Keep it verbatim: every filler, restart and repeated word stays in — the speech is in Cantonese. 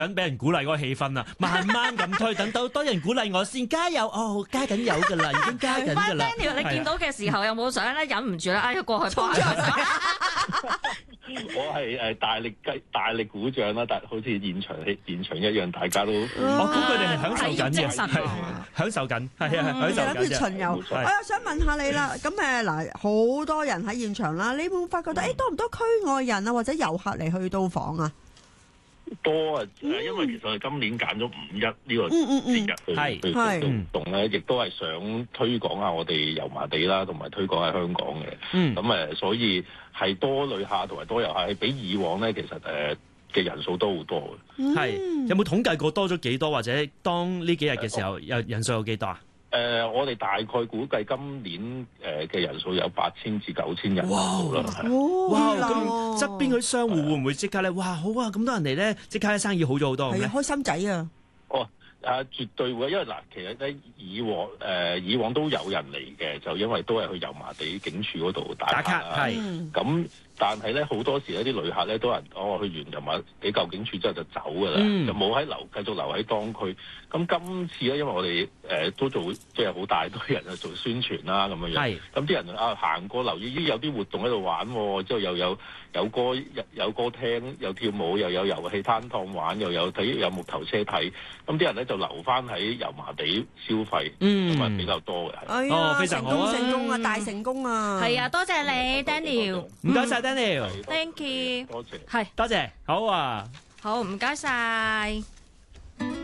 等俾人鼓勵嗰個氣氛啊，慢慢咁推，等到多人鼓勵我先，加油！哦，加緊油㗎啦，已經加緊㗎啦。 Daniel，你見到嘅時候有冇想咧忍唔住咧？哎呀，過去幫下我係誒大力雞大力鼓掌啦，但好似現場現場一樣，大家都我估佢哋係享受緊嘅，係享受緊，係啊，享受緊諗住巡遊。我又想問下你啦，咁誒嗱，好多人喺現場啦，你會唔會發覺到誒多唔多區外人啊或者遊客嚟去到訪啊？ 多啊，因為其實我哋今年揀咗五一呢個節日去去做活動咧，亦都係想推廣下我哋油麻地啦，同埋推廣下香港嘅。咁誒、嗯，所以係多旅客同埋多遊客，係比以往咧，其實誒嘅人數都好多嘅。 係、嗯、有冇統計過多咗幾多，或者當呢幾日嘅時候，有人數有幾多啊？ 誒、呃，我哋大概估計今年誒嘅人數有八千至九千人度啦。 哇！咁側邊嗰啲商戶會唔會即刻咧？哇！好啊，咁多人嚟咧，即刻生意好咗好多咁咧？ 係開心仔啊！ 哦，啊，絕對會，因為嗱，其實咧以往誒、呃、以往都有人嚟嘅，就因為都係去油麻地警署嗰度打卡啦。係咁。嗯但係咧，好多時咧啲旅客咧都係哦去完油麻地舊警署之後就走㗎啦，嗯、就冇喺留繼續留喺當區。咁今次咧，因為我哋誒、呃、都做即係好大堆人去做宣傳啦咁樣樣。咁啲人啊行過留意，咦有啲活動喺度玩喎，之後又有有歌有有歌聽，又跳舞，又有遊戲攤檔玩，又有睇有木頭車睇。咁啲人咧就留翻喺油麻地消費，咁啊、嗯、比較多嘅。 哎呀，哦、非常好啊，成功啊，大成功啊！ 係啊，多謝你 Daniel， 唔該晒 Daniel。 Thank you， 多謝， 係多謝，好啊， 好唔該晒。